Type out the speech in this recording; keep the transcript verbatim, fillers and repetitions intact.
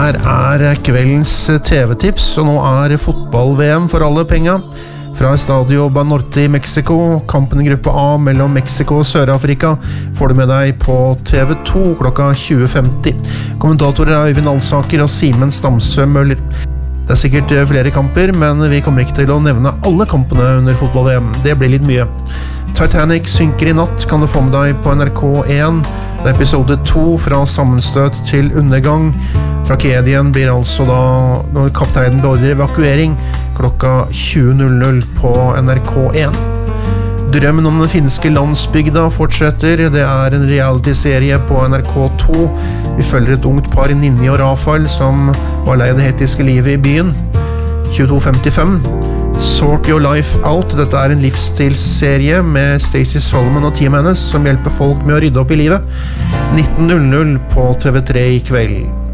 her er kveldens T V-tips, og nå er fotball-V M for alle penga. Fra Estadio Banorte i Mexico, kampen i gruppe A mellom Mexico og Sør-Afrika, får du med deg på T V to klokka tjue femti. Kommentatorer er Øyvind Alsaker og Simen Stamsø Møller. Det er sikkert flere kamper, men vi kommer ikke til å nevne alle kampene under fotball-V M. Det blir litt mye. Titanic synker i natt kan du få med deg på N R K én. Det er episode to fra sammenstøt til undergang. Tragedien blir altså da når kapteinen beordrer evakuering klokka tjue null null på N R K én. Drømmen om den finske landsbygda fortsetter. Det er en reality-serie på N R K to. Vi følger et ungt par, Ninni og Rafael, som var lei det hektiske livet i byen. tjueto femtifem. Sort Your Life Out. Dette er en livsstilsserie med Stacey Solomon og teamet hennes som hjelper folk med å rydde opp i livet. nitten null null på T V tre i kveld.